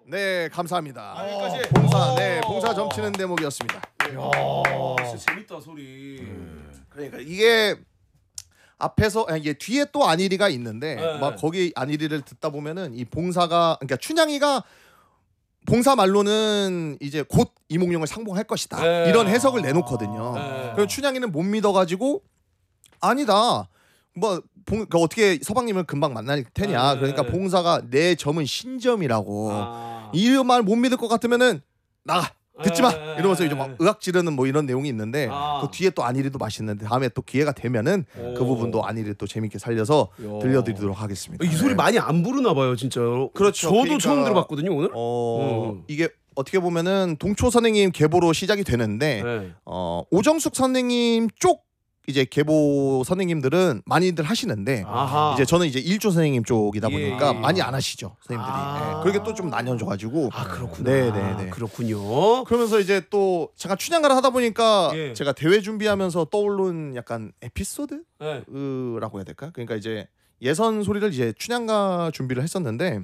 네, 감사합니다. 여기까지. 봉사 점치는 대목이었습니다. 야, 진짜 재밌다 소리. 그러니까 이게 앞에서 이게 뒤에 또 안일이가 있는데 네. 막 거기 안일이를 듣다 보면은 이 봉사가 그러니까 춘향이가 봉사 말로는 이제 곧 이몽룡을 상봉할 것이다 네. 이런 해석을 내놓거든요. 네. 그래서 춘향이는 못 믿어가지고 아니다. 뭐 그러니까 어떻게 서방님을 금방 만날 테냐. 네. 그러니까 봉사가 내 점은 신점이라고 아. 이 말 못 믿을 것 같으면은 나가. 듣지 마 이러면서 이제 막 네. 의학 지르는 뭐 이런 내용이 있는데 아. 그 뒤에 또 안일이도 맛있는데 다음에 또 기회가 되면은 오. 그 부분도 안일이 또 재밌게 살려서 야. 들려드리도록 하겠습니다. 이 소리 많이 안 부르나 봐요, 진짜로. 그렇죠. 저도 그러니까- 처음 들어봤거든요, 오늘. 이게 어떻게 보면은 동초 선생님 계보로 시작이 되는데 네. 오정숙 선생님 쪽 이제 계보 선생님들은 많이들 하시는데 아하. 이제 저는 이제 일조 선생님 쪽이다 예. 보니까 많이 안 하시죠 선생님들이. 아. 네. 그렇게 또 좀 나뉘어져가지고. 아, 그렇구나. 네네네. 그렇군요. 그러면서 이제 또 잠깐 춘향가를 하다 보니까 예. 제가 대회 준비하면서 떠오른 약간 에피소드라고 네. 해야 될까? 그러니까 이제 예선 소리를 이제 춘향가 준비를 했었는데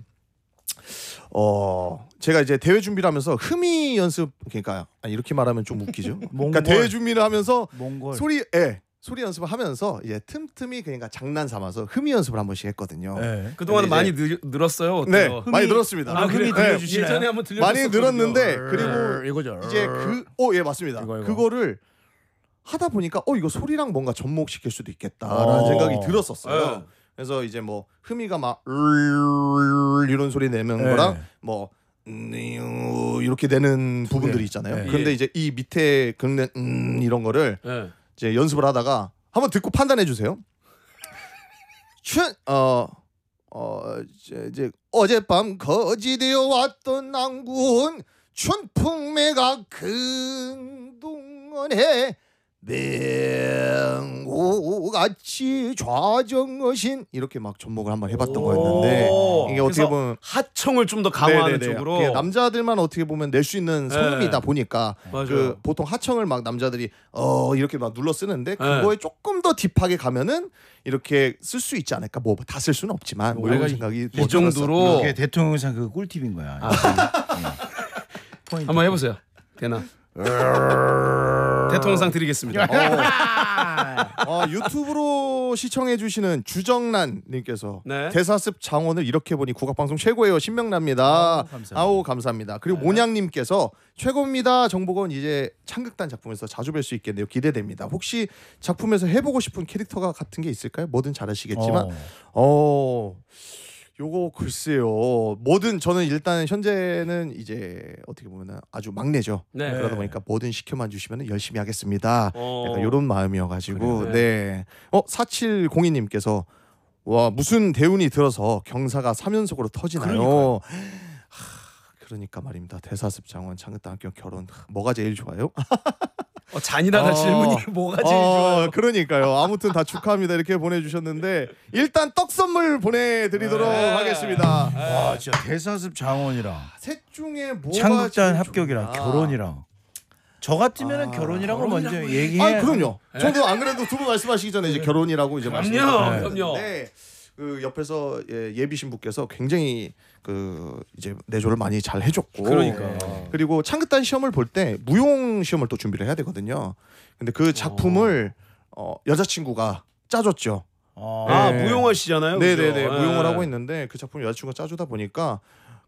제가 이제 대회 준비를 하면서 흠이 연습 그러니까 이렇게 말하면 좀 웃기죠. 그러니까 대회 준비를 하면서 몽골. 소리 연습을 하면서 이제 틈틈이 그러니까 장난 삼아서 흠이 연습을 한 번씩 했거든요. 네. 그동안은 근데 많이 늘었어요. 어때요? 네, 흠이- 많이 늘었습니다. 아, 흠이 그래요? 들려주시나요? 예전에 한번 들려 많이 늘었는데 그리고 이거죠. 이제 예 맞습니다. 이거. 그거를 하다 보니까 이거 소리랑 뭔가 접목시킬 수도 있겠다라는 생각이 들었었어요. 네. 그래서 이제 뭐 흠이가 막 이런 소리 내는 네. 거랑 뭐 이렇게 내는 부분들이 있잖아요. 네. 그런데 예. 이제 이 밑에 긁는 이런 거를 네. 이제 연습을 하다가 한번 듣고 판단해 주세요. 이제 어젯밤 거지되어 왔던 낭군 춘풍매가 근동원해 맹호같이 좌정어신 이렇게 막 접목을 한번 해봤던 거였는데 이게 어떻게 그래서 보면 하청을 좀 더 강화하는 네네네. 쪽으로. 그게 남자들만 어떻게 보면 낼 수 있는 성음이다 보니까 맞아요. 그 보통 하청을 막 남자들이 이렇게 막 눌러 쓰는데 네. 그거에 조금 더 딥하게 가면은 이렇게 쓸 수 있지 않을까. 뭐 다 쓸 수는 없지만 뭐 이런 생각이 이 정도로 이게 대통령상 그 꿀팁인 거야. 포인트. 한번 해보세요. 되나? 대통령상 드리겠습니다. 유튜브로 시청해 주시는 주정란님께서 네. 대사습 장원을 이렇게 보니 국악방송 최고예요. 신명납니다. 감사합니다. 아우 감사합니다. 그리고 모냥님께서 최고입니다. 정복은 이제 창극단 작품에서 자주 뵐 수 있겠네요. 기대됩니다. 혹시 작품에서 해보고 싶은 캐릭터가 같은 게 있을까요? 뭐든 잘하시겠지만 요거 글쎄요. 뭐든 저는 일단 현재는 이제 어떻게 보면은 아주 막내죠. 네. 그러다 보니까 뭐든 시켜만 주시면 열심히 하겠습니다. 약간 이런 마음이어가지고 그래요? 네. 4702님께서 와 무슨 대운이 들어서 경사가 3연속으로 터지나요? 그러니까 말입니다. 대사습 장원 창극단학교 결혼 뭐가 제일 좋아요? 잔인하다 질문이 뭐가 제일 좋아요? 그러니까요. 아무튼 다 축하합니다. 이렇게 보내주셨는데 일단 떡 선물 보내드리도록 하겠습니다. 와 진짜 대사습 장원이랑 셋 중에 뭐가 창극단 제일 합격이랑 좋나? 결혼이랑 저 같으면은 결혼이라고 먼저 얘기해. 그럼요. 저도 안 그래도 두 분 말씀하시기 전에 이제 결혼이라고 이제 말씀드렸는데 그럼요. 그 옆에서 예비 신부께서 굉장히 그 이제 내조를 많이 잘 해줬고 그러니까. 그리고 창극단 시험을 볼 때 무용 시험을 또 준비를 해야 되거든요. 근데 그 작품을 여자친구가 짜줬죠. 네. 무용하시잖아요. 네네네 그죠? 무용을 네. 하고 있는데 그 작품 여자친구가 짜주다 보니까